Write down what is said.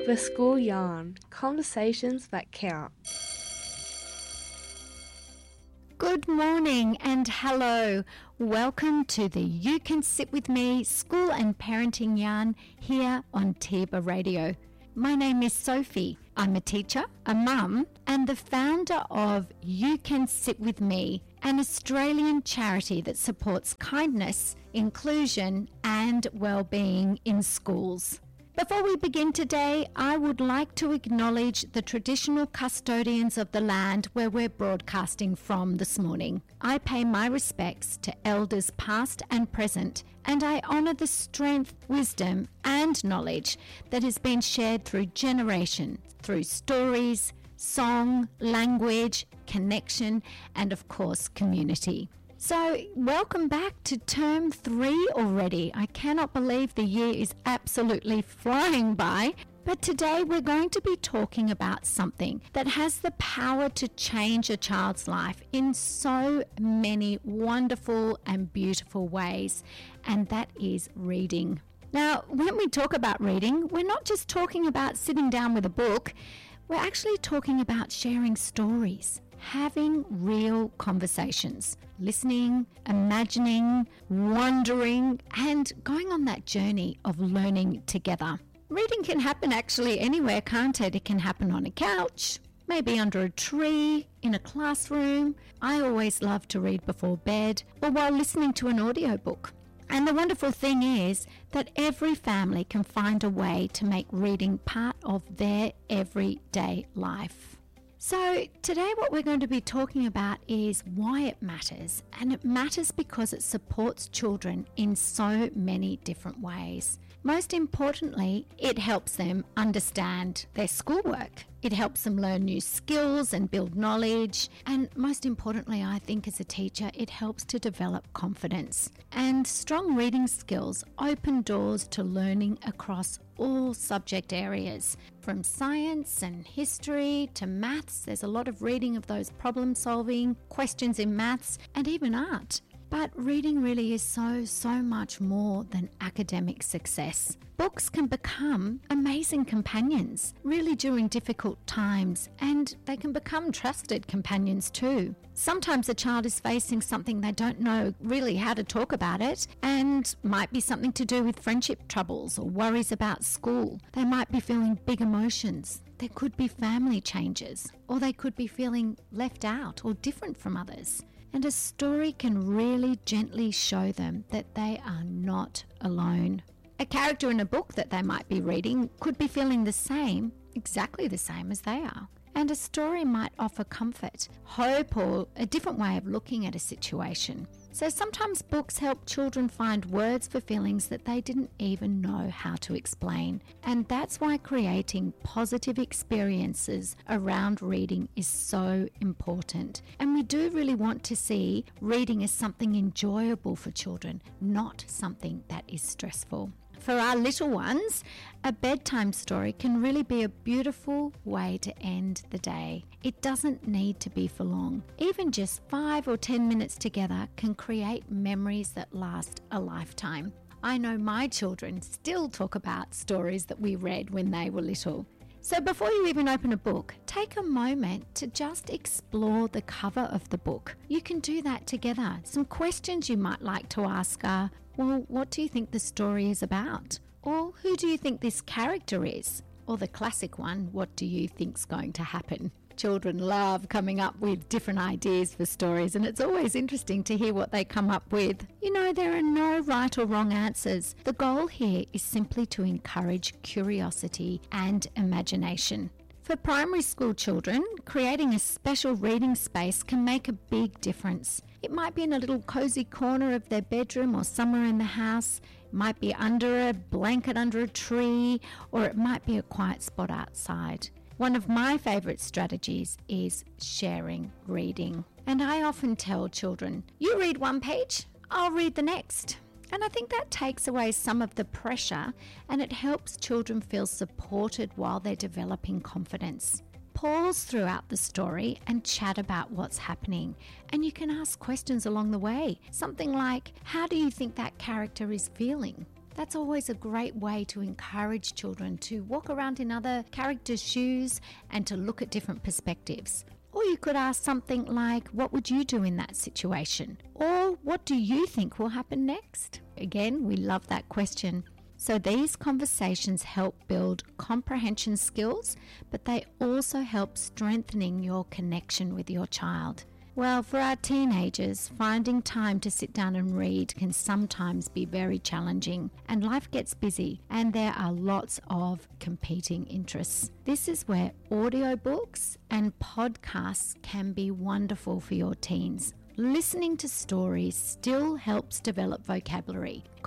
The School Yarn. Conversations that count. Good morning and hello. Welcome to the You Can Sit With Me School and Parenting Yarn here on Tiba Radio. My name is Sophie. I'm a teacher, a mum, and the founder of You Can Sit With Me, an Australian charity that supports kindness, inclusion, and well-being in schools. Before we begin today, I would like to acknowledge the traditional custodians of the land where we're broadcasting from this morning. I pay my respects to elders past and present, and I honour the strength, wisdom and knowledge that has been shared through generations, through stories, song, language, connection, and of course, community. So, welcome back to term 3 already. I cannot believe the year is absolutely flying by. But today we're going to be talking about something that has the power to change a child's life in so many wonderful and beautiful ways, and that is reading. Now, when we talk about reading, we're not just talking about sitting down with a book. We're actually talking about sharing stories, having real conversations, listening, imagining, wondering, and going on that journey of learning together. Reading can happen actually anywhere, can't it? It can happen on a couch, maybe under a tree, in a classroom. I always love to read before bed or while listening to an audiobook. And the wonderful thing is that every family can find a way to make reading part of their everyday life. So today what we're going to be talking about is why it matters, and it matters because it supports children in so many different ways. Most importantly, it helps them understand their schoolwork. It helps them learn new skills and build knowledge. And most importantly, I think as a teacher, it helps to develop confidence. And strong reading skills open doors to learning across all subject areas. From science and history to maths, there's a lot of reading of those problem solving, questions in maths, and even art. But reading really is so much more than academic success. Books can become amazing companions, really during difficult times, and they can become trusted companions too. Sometimes a child is facing something they don't know really how to talk about it, and might be something to do with friendship troubles or worries about school. They might be feeling big emotions. There could be family changes, or they could be feeling left out or different from others. And a story can really gently show them that they are not alone. A character in a book that they might be reading could be feeling exactly the same as they are. And a story might offer comfort, hope, or a different way of looking at a situation. So sometimes books help children find words for feelings that they didn't even know how to explain. And that's why creating positive experiences around reading is so important. And we do really want to see reading as something enjoyable for children, not something that is stressful. For our little ones, a bedtime story can really be a beautiful way to end the day. It doesn't need to be for long. Even just 5 or 10 minutes together can create memories that last a lifetime. I know my children still talk about stories that we read when they were little. So before you even open a book, take a moment to just explore the cover of the book. You can do that together. Some questions you might like to ask are, well, what do you think the story is about? Or who do you think this character is? Or the classic one, what do you think's going to happen? Children love coming up with different ideas for stories, and it's always interesting to hear what they come up with. You know, there are no right or wrong answers. The goal here is simply to encourage curiosity and imagination. For primary school children, creating a special reading space can make a big difference. It might be in a little cozy corner of their bedroom or somewhere in the house. It might be under a blanket under a tree, or it might be a quiet spot outside. One of my favourite strategies is sharing reading. And I often tell children, you read one page, I'll read the next. And I think that takes away some of the pressure, and it helps children feel supported while they're developing confidence. Pause throughout the story and chat about what's happening. And you can ask questions along the way. Something like, how do you think that character is feeling? That's always a great way to encourage children to walk around in other characters' shoes and to look at different perspectives. Or you could ask something like, what would you do in that situation? Or what do you think will happen next? Again, we love that question. So these conversations help build comprehension skills, but they also help strengthening your connection with your child. Well, for our teenagers, finding time to sit down and read can sometimes be very challenging, and life gets busy and there are lots of competing interests. This is where audiobooks and podcasts can be wonderful for your teens. Listening to stories still helps develop vocabulary,